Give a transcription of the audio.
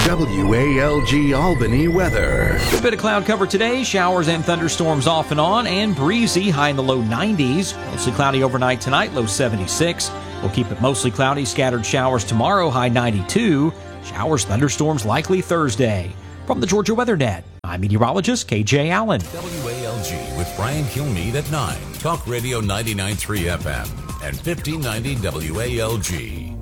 WALG Albany weather. A bit of cloud cover today. Showers and thunderstorms off and on, and breezy, high in the low 90s. Mostly cloudy overnight tonight, low 76. We'll keep it mostly cloudy. Scattered showers tomorrow, high 92. Showers, thunderstorms likely Thursday. From the Georgia Weather Net, I'm meteorologist KJ Allen. WALG with Brian Kilmeade at 9. Talk Radio 99.3 FM and 1590 WALG.